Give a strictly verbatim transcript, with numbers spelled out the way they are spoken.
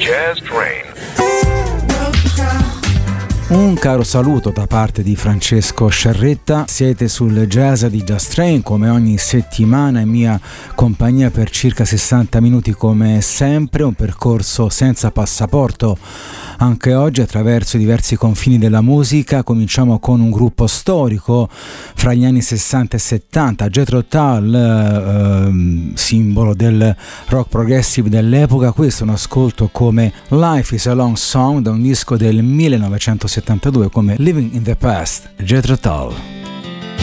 Jazz Train. Un caro saluto da parte di Francesco Sciarretta, siete sul Jazz di Jazz Train come ogni settimana, in mia compagnia per circa sessanta minuti come sempre, un percorso senza passaporto anche oggi attraverso i diversi confini della musica. Cominciamo con un gruppo storico fra gli anni sessanta e settanta, Jethro Tull, eh, simbolo del rock progressive dell'epoca. Questo è un ascolto come Life is a Long Song da un disco del millenovecentosettantadue come Living in the Past, Jethro Tull.